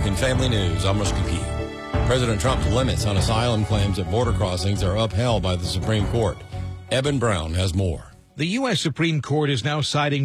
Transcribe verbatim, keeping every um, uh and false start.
American Family News, I'm Russ Kiki. President Trump's limits on asylum claims at border crossings are upheld by the Supreme Court. Eben Brown has more. The U S. Supreme Court is now siding